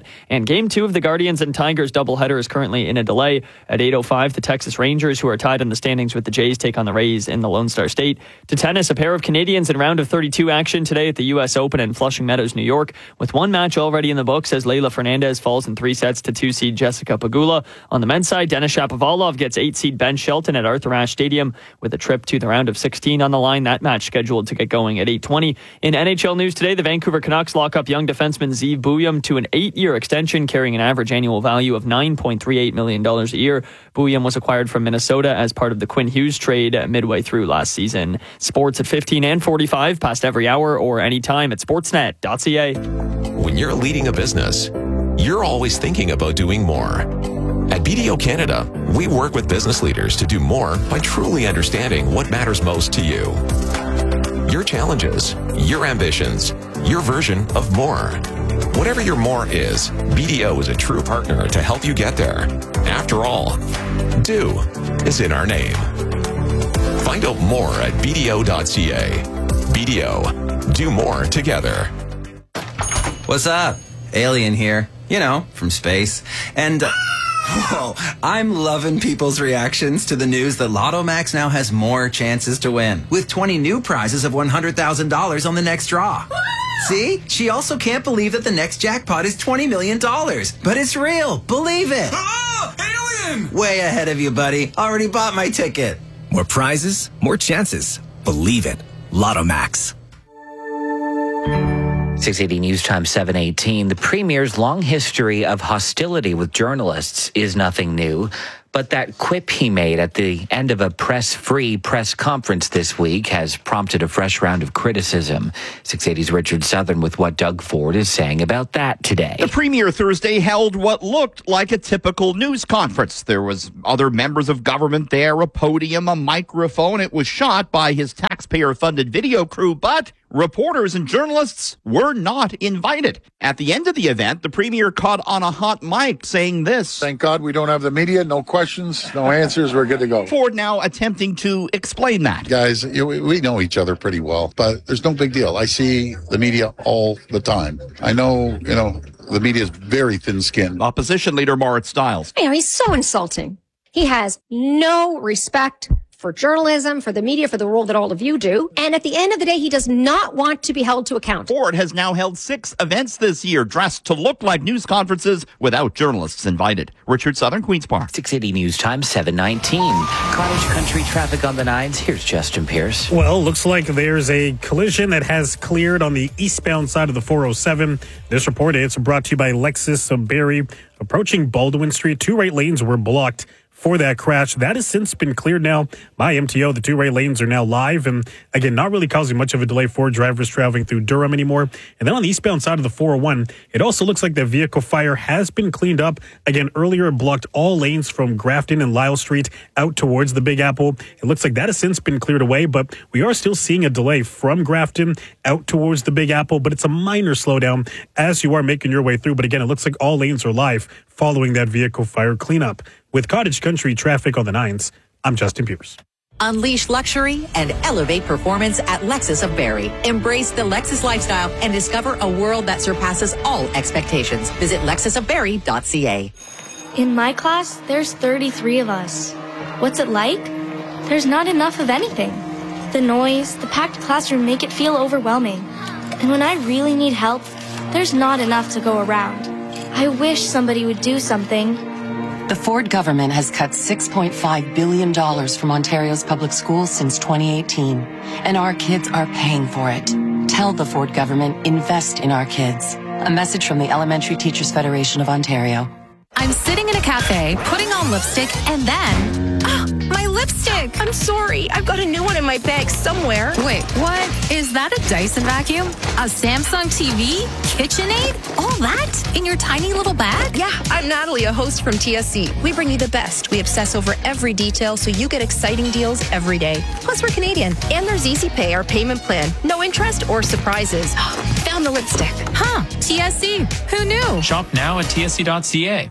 And Game 2 of the Guardians and Tigers doubleheader is currently in a delay. At 8:05, the Texas Rangers, who are tied in the standings with the Jays, take on the Rays in the Lone Star State. To tennis, a pair of Canadians in round of 32 action today at the U.S. Open in Flushing Meadows, New York, with one match already in the books as Leylah Fernandez falls in 3 sets to 2-seed Jessica Pegula. On the men's side, Denis Shapovalov gets 8-seed Ben Shelton at Arthur Ashe Stadium with a trip to the round of 16 on the line. That match scheduled to get going at 8:20. In NHL news today, the Vancouver Canucks lock up young defenseman Zeev Bouillon to an 8-year extension carrying an average annual value of $9.38 million a year. Bouillon was acquired from Minnesota as part of the Quinn Hughes trade midway through last season. Sports at 15 and 45, past every hour or anytime at sportsnet.ca. When you're leading a business, you're always thinking about doing more. At BDO Canada, we work with business leaders to do more by truly understanding what matters most to you. Your challenges, your ambitions, your version of more. Whatever your more is, BDO is a true partner to help you get there. After all, do is in our name. Find out more at BDO.ca. BDO, do more together. What's up? Alien here. You know, from space. And... whoa, I'm loving people's reactions to the news that Lotto Max now has more chances to win, with 20 new prizes of $100,000 on the next draw. See? She also can't believe that the next jackpot is $20 million. But it's real. Believe it. Alien! Way ahead of you, buddy. Already bought my ticket. More prizes, more chances. Believe it. Lotto Max. 680 News Time 7:18. The Premier's long history of hostility with journalists is nothing new. But that quip he made at the end of a press-free press conference this week has prompted a fresh round of criticism. 680's Richard Southern with what Doug Ford is saying about that today. The Premier Thursday held what looked like a typical news conference. There was other members of government there, a podium, a microphone. It was shot by his taxpayer-funded video crew, but reporters and journalists were not invited. At the end of the event, the Premier caught on a hot mic saying this. Thank God we don't have the media. No questions, no answers. We're good to go. Ford now attempting to explain that. Guys, we know each other pretty well, but there's no big deal. I see the media all the time. I know, the media is very thin-skinned. Opposition leader Moritz Stiles. He's so insulting. He has no respect for journalism, for the media, for the role that all of you do. And at the end of the day, he does not want to be held to account. Ford has now held 6 events this year dressed to look like news conferences without journalists invited. Richard Southern, Queen's Park. 680 News Time 7:19. Cottage country traffic on the 9s. Here's Justin Pierce. Well, looks like there's a collision that has cleared on the eastbound side of the 407. This report is brought to you by Lexus of Barrie. Approaching Baldwin Street, 2 right lanes were blocked for that crash. That has since been cleared now by MTO. The 2 right lanes are now live, and again, not really causing much of a delay for drivers traveling through Durham anymore. And then on the eastbound side of the 401, it also looks like the vehicle fire has been cleaned up. Again, earlier it blocked all lanes from Grafton and Lyle Street out towards the Big Apple. It looks like that has since been cleared away, but we are still seeing a delay from Grafton out towards the Big Apple, but it's a minor slowdown as you are making your way through. But again, it looks like all lanes are live following that vehicle fire cleanup. With Cottage Country traffic on the 9s, I'm Justin Pierce. Unleash luxury and elevate performance at Lexus of Barrie. Embrace the Lexus lifestyle and discover a world that surpasses all expectations. Visit lexusofbarrie.ca. In my class, there's 33 of us. What's it like? There's not enough of anything. The noise, the packed classroom make it feel overwhelming. And when I really need help, there's not enough to go around. I wish somebody would do something. The Ford government has cut $6.5 billion from Ontario's public schools since 2018, and our kids are paying for it. Tell the Ford government, invest in our kids. A message from the Elementary Teachers Federation of Ontario. I'm sitting in a cafe, putting on lipstick, and then... my lipstick! I'm sorry, I've got a new one in my bag somewhere. Wait, what? Is that a Dyson vacuum? A Samsung TV? KitchenAid? All that? In your tiny little bag? Yeah, I'm Natalie, a host from TSC. We bring you the best. We obsess over every detail so you get exciting deals every day. Plus, we're Canadian. And there's Easy Pay, our payment plan. No interest or surprises. Found the lipstick. Huh, TSC. Who knew? Shop now at tsc.ca.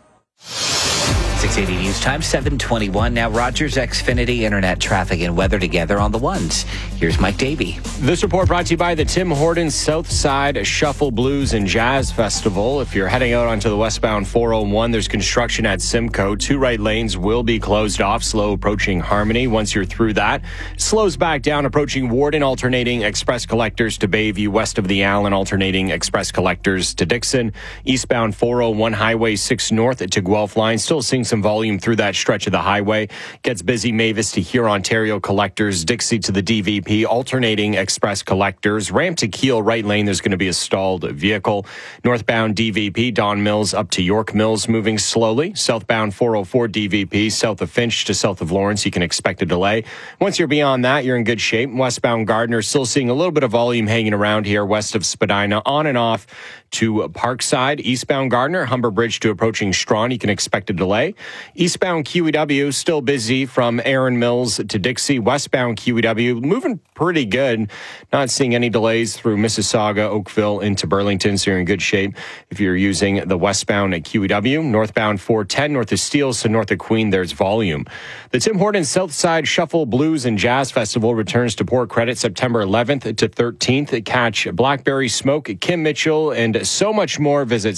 680 News Time 7:21. Now Rogers Xfinity Internet traffic and weather together on the 1s. Here's Mike Davey. This report brought to you by the Tim Hortons Southside Shuffle Blues and Jazz Festival. If you're heading out onto the westbound 401, there's construction at Simcoe. 2 right lanes will be closed off, slow approaching Harmony. Once you're through that, slows back down approaching Warden, alternating express collectors to Bayview, west of the Allen, alternating express collectors to Dixon. Eastbound 401 Highway 6 north to Guelph line. Still seeing some volume through that stretch of the highway. Gets busy Mavis to Huron-Ontario collectors. Dixie to the DVP. Alternating express collectors. Ramp to Kiel, right lane, there's going to be a stalled vehicle. Northbound DVP, Don Mills up to York Mills, moving slowly. Southbound 404 DVP, south of Finch to south of Lawrence, you can expect a delay. Once you're beyond that, you're in good shape. Westbound Gardner, still seeing a little bit of volume hanging around here west of Spadina, on and off to Parkside. Eastbound Gardner, Humber Bridge to approaching Strawn, you can expect a delay. Eastbound QEW, still busy from Erin Mills to Dixie. Westbound QEW, moving pretty good. Not seeing any delays through Mississauga, Oakville into Burlington, so you're in good shape if you're using the westbound at QEW. Northbound 410, north of Steeles to north of Queen, there's volume. The Tim Hortons Southside Shuffle Blues and Jazz Festival returns to Port Credit September 11th to 13th. Catch Blackberry Smoke, Kim Mitchell, and so much more. Visit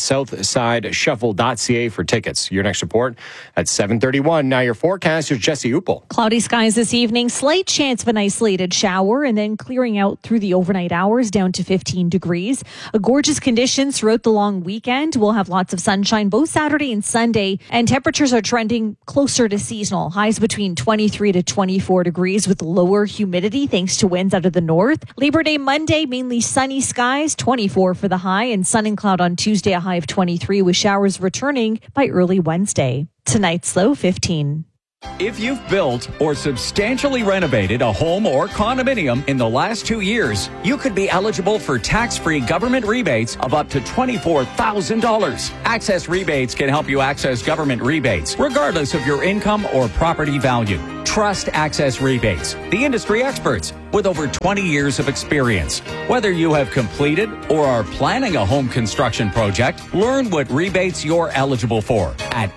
southsideshuffle.ca for tickets. Your next report at 7:31. Now your forecast is Jesse Upel. Cloudy skies this evening, slight chance of an isolated shower, and then clearing out through the overnight hours down to 15 degrees. Gorgeous conditions throughout the long weekend. We'll have lots of sunshine both Saturday and Sunday, and temperatures are trending closer to seasonal. Highs between 23 to 24 degrees with lower humidity thanks to winds out of the north. Labor Day Monday, mainly sunny skies, 24 for the high, and sun and cloud on Tuesday, a high of 23 with showers returning by early Wednesday. Tonight's low 15. If you've built or substantially renovated a home or condominium in the last 2 years, you could be eligible for tax-free government rebates of up to $24,000. Access Rebates can help you access government rebates, regardless of your income or property value. Trust Access Rebates, the industry experts with over 20 years of experience. Whether you have completed or are planning a home construction project, learn what rebates you're eligible for at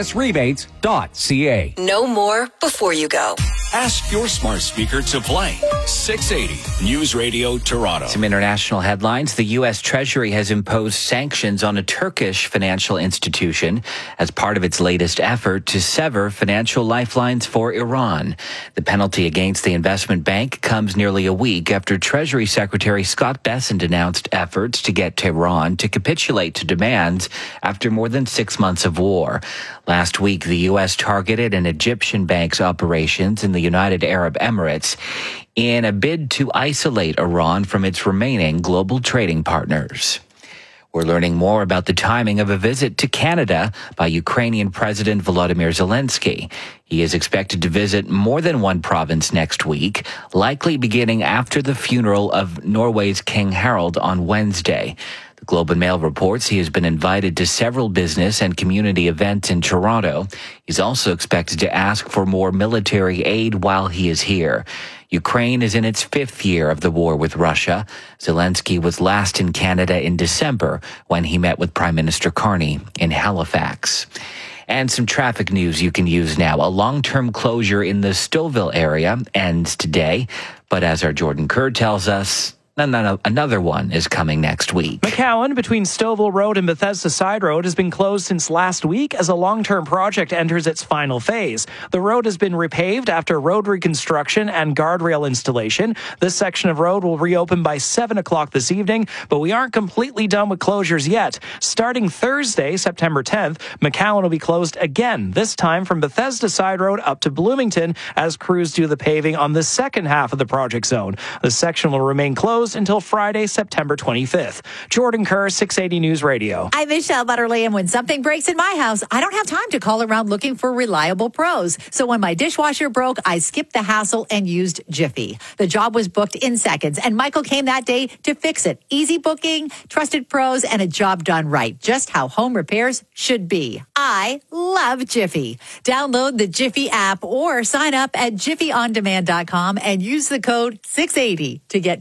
accessrebates.ca. Know more before you go. Ask your smart speaker to play 680 News Radio Toronto. Some international headlines. The U.S. Treasury has imposed sanctions on a Turkish financial institution as part of its latest effort to sever financial lifelines for Iran. The penalty against the investment bank comes nearly a week after Treasury Secretary Scott Bessent announced efforts to get Tehran to capitulate to demands after more than 6 months of war. Last week, the U.S. targeted an Egyptian bank's operations in the United Arab Emirates in a bid to isolate Iran from its remaining global trading partners. We're learning more about the timing of a visit to Canada by Ukrainian President Volodymyr Zelensky. He is expected to visit more than one province next week, likely beginning after the funeral of Norway's King Harald on Wednesday. The Globe and Mail reports he has been invited to several business and community events in Toronto. He's also expected to ask for more military aid while he is here. Ukraine is in its 5th year of the war with Russia. Zelensky was last in Canada in December when he met with Prime Minister Carney in Halifax. And some traffic news you can use now. A long-term closure in the Stouffville area ends today, but as our Jordan Kerr tells us, another one is coming next week. McCowan between Stouffville Road and Bethesda Side Road has been closed since last week as a long-term project enters its final phase. The road has been repaved after road reconstruction and guardrail installation. This section of road will reopen by 7 o'clock this evening, but we aren't completely done with closures yet. Starting Thursday, September 10th, McCowan will be closed again, this time from Bethesda Side Road up to Bloomington as crews do the paving on the second half of the project zone. The section will remain closed until Friday, September 25th. Jordan Kerr, 680 News Radio. I'm Michelle Butterly, and when something breaks in my house, I don't have time to call around looking for reliable pros. So when my dishwasher broke, I skipped the hassle and used Jiffy. The job was booked in seconds, and Michael came that day to fix it. Easy booking, trusted pros, and a job done right. Just how home repairs should be. I love Jiffy. Download the Jiffy app or sign up at jiffyondemand.com and use the code 680 to get $25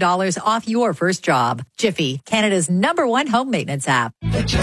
$100 off your first job. Jiffy, Canada's #1 home maintenance app.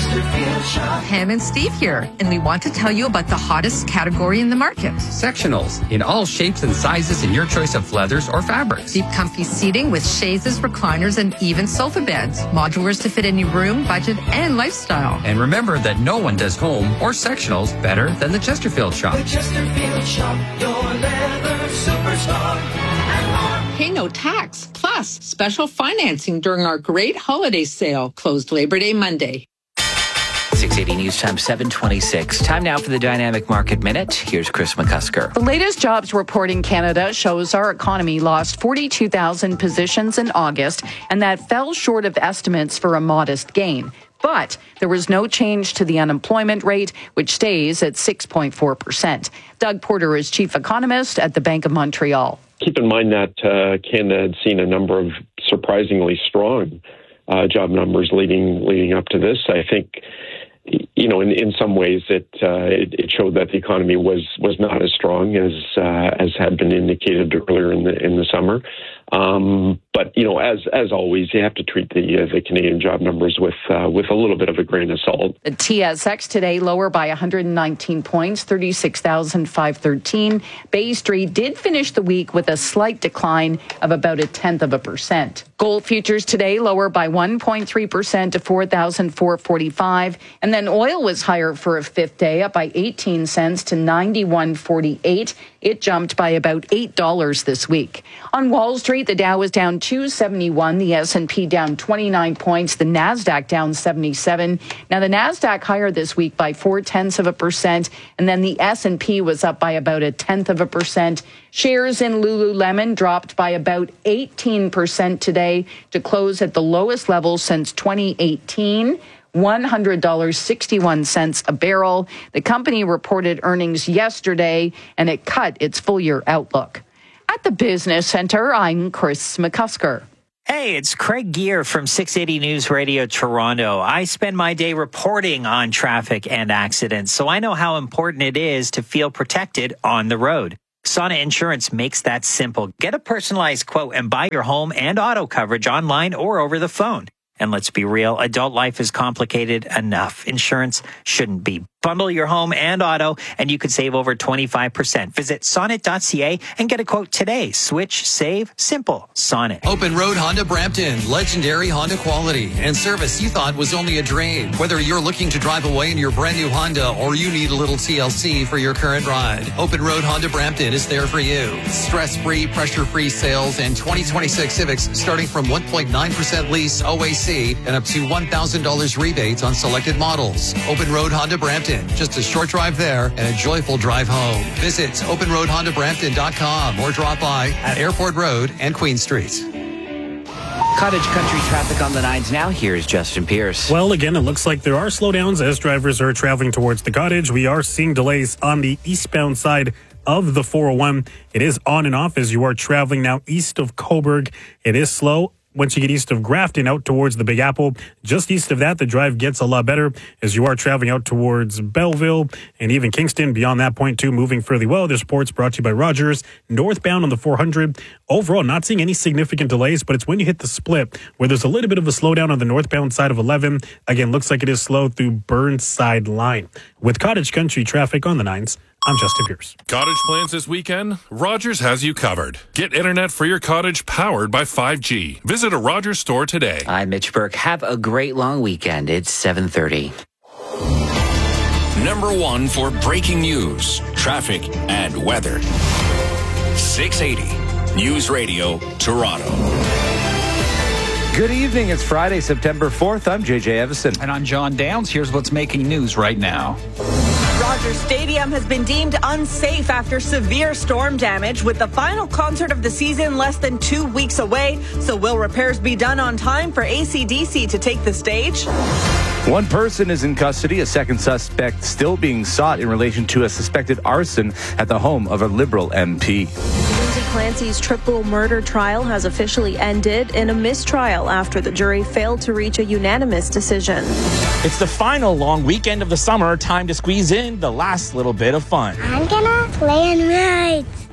Pam and Steve here, and we want to tell you about the hottest category in the market. Sectionals in all shapes and sizes in your choice of leathers or fabrics. Deep comfy seating with chaises, recliners, and even sofa beds. Modulars to fit any room, budget, and lifestyle. And remember that no one does home or sectionals better than the Chesterfield Shop. The Chesterfield Shop, your leather superstar. Pay no tax, plus special financing during our great holiday sale, closed Labor Day Monday. 680 News Time, 7:26. Time now for the Dynamic Market Minute. Here's Chris McCusker. The latest jobs report in Canada shows our economy lost 42,000 positions in August, and that fell short of estimates for a modest gain. But there was no change to the unemployment rate, which stays at 6.4%. Doug Porter is chief economist at the Bank of Montreal. Keep in mind that Canada had seen a number of surprisingly strong job numbers leading up to this. I think, in some ways it showed that the economy was not as strong as had been indicated earlier in the summer. But as always, you have to treat the Canadian job numbers with a little bit of a grain of salt. The TSX today lower by 119 points, 36,513. Bay Street did finish the week with a slight decline of about 0.1%. Gold futures today lower by 1.3% to 4,445, and then oil was higher for a fifth day, up by 18 cents to 91.48. It jumped by about $8 this week. On Wall Street, the Dow was down 271, the S&P down 29 points, the Nasdaq down 77. Now the Nasdaq higher this week by 0.4%, and then the S&P was up by about 0.1%. Shares in Lululemon dropped by about 18% today to close at the lowest level since 2018. $100.61 a barrel. The company reported earnings yesterday, and it cut its full-year outlook. At the Business Center, I'm Chris McCusker. Hey, it's Craig Gear from 680 News Radio Toronto. I spend my day reporting on traffic and accidents, so I know how important it is to feel protected on the road. Sonnet Insurance makes that simple. Get a personalized quote and buy your home and auto coverage online or over the phone. And let's be real, adult life is complicated enough. Insurance shouldn't be. Bundle your home and auto, and you could save over 25%. Visit sonnet.ca and get a quote today. Switch, save, simple. Sonnet. Open Road Honda Brampton. Legendary Honda quality and service you thought was only a dream. Whether you're looking to drive away in your brand new Honda or you need a little TLC for your current ride, Open Road Honda Brampton is there for you. Stress-free, pressure-free sales and 2026 Civics starting from 1.9% lease OAC and up to $1,000 rebates on selected models. Open Road Honda Brampton. Just a short drive there and a joyful drive home. Visit openroadhondabrampton.com or drop by at Airport Road and Queen Street. Cottage Country traffic on the 9s now. Here's Justin Pierce. Well, again, it looks like there are slowdowns as drivers are traveling towards the Cottage. We are seeing delays on the eastbound side of the 401. It is on and off as you are traveling now east of Cobourg. It is slow. Once you get east of Grafton out towards the Big Apple, just east of that, the drive gets a lot better as you are traveling out towards Belleville and even Kingston. Beyond that point, too, moving fairly well. This report's brought to you by Rogers. Northbound on the 400. Overall, not seeing any significant delays, but it's when you hit the split where there's a little bit of a slowdown on the northbound side of 11. Again, looks like it is slow through Burnside Line. With Cottage Country traffic on the 9s, I'm Justin Pierce. Cottage plans this weekend? Rogers has you covered. Get internet for your cottage powered by 5G. Visit a Rogers store today. I'm Mitch Burke. Have a great long weekend. It's 7:30. Number 1 for breaking news, traffic, and weather. 680 News Radio Toronto. Good evening. It's Friday, September 4th. I'm JJ Evison. And I'm John Downs. Here's what's making news right now. Rogers Stadium has been deemed unsafe after severe storm damage, with the final concert of the season less than 2 weeks away. So will repairs be done on time for AC/DC to take the stage? One person is in custody. A second suspect still being sought in relation to a suspected arson at the home of a Liberal MP. Lindsay Clancy's triple murder trial has officially ended in a mistrial after the jury failed to reach a unanimous decision. It's the final long weekend of the summer. Time to squeeze in the last little bit of fun. I'm gonna play on rides.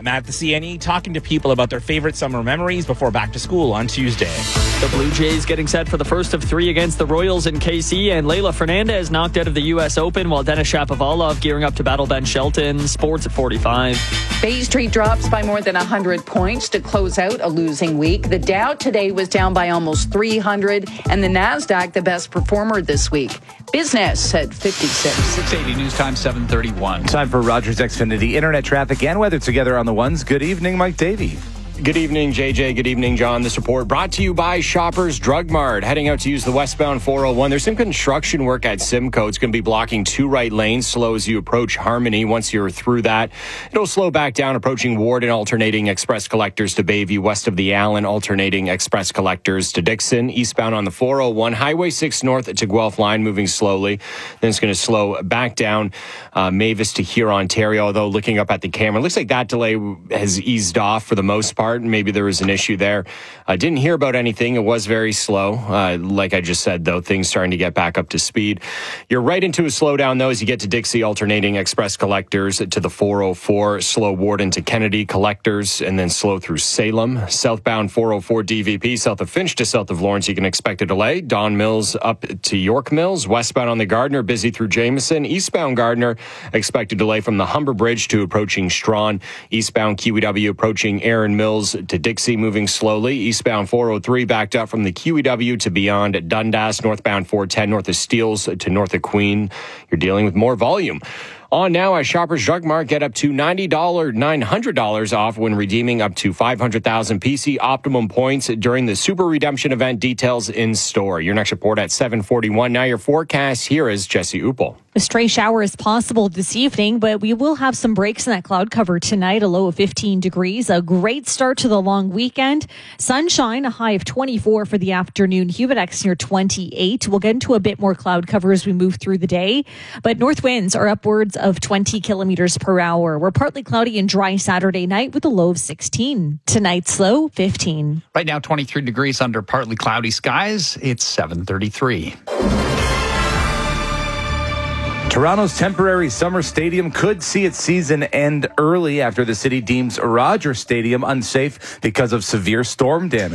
Matt at the CNE, talking to people about their favorite summer memories before back to school on Tuesday. The Blue Jays getting set for the first of 3 against the Royals in KC, and Leila Fernandez knocked out of the U.S. Open, while Denis Shapovalov gearing up to battle Ben Shelton. Sports at 45. Bay Street drops by more than 100 points to close out a losing week. The Dow today was down by almost 300, and the NASDAQ the best performer this week. Business at 56. 680 News Time 731. Time for Rogers Xfinity Internet traffic and weather together on the ones. Good evening, Mike Davey. Good evening, JJ. Good evening, John. This report brought to you by Shoppers Drug Mart. Heading out to use the westbound 401. There's some construction work at Simcoe. It's going to be blocking 2 right lanes. Slow as you approach Harmony. Once you're through that, it'll slow back down approaching Ward and alternating express collectors to Bayview. West of the Allen, alternating express collectors to Dixon. Eastbound on the 401. Highway 6 north to Guelph line, moving slowly. Then it's going to slow back down Mavis to Huron, Ontario. Although looking up at the camera, it looks like that delay has eased off for the most part. Maybe there was an issue there. I didn't hear about anything. It was very slow. Like I just said, though, things starting to get back up to speed. You're right into a slowdown, though, as you get to Dixie, alternating express collectors to the 404, slow Warden to Kennedy collectors, and then slow through Salem. Southbound 404 DVP, south of Finch to south of Lawrence, you can expect a delay. Don Mills up to York Mills. Westbound on the Gardner, busy through Jameson. Eastbound Gardner, expect a delay from the Humber Bridge to approaching Strawn. Eastbound QEW approaching Aaron Mills to Dixie, moving slowly. Eastbound 403 backed up from the QEW to beyond Dundas. Northbound 410 north of Steeles to north of Queen. You're dealing with more volume. On now at Shoppers Drug Mart, get up to $900 off when redeeming up to 500,000 PC Optimum points during the Super Redemption event. Details in store. Your next report at 7:41. Now your forecast. Here is Jesse Uppel. A stray shower is possible this evening, but we will have some breaks in that cloud cover tonight, a low of 15 degrees. A great start to the long weekend. Sunshine, a high of 24 for the afternoon. Humidex near 28. We'll get into a bit more cloud cover as we move through the day, but north winds are upwards of 20 kilometers per hour. We're partly cloudy and dry Saturday night with a low of 16. Tonight's low, 15. Right now, 23 degrees under partly cloudy skies. It's 7:33. Toronto's temporary summer stadium could see its season end early after the city deems Rogers Stadium unsafe because of severe storm damage.